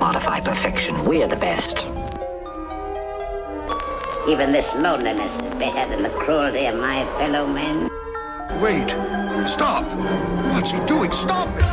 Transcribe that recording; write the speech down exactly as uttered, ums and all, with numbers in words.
modify perfection. We're the best. Even this loneliness is better than the cruelty of my fellow men. Wait. Stop. What's he doing? Stop it.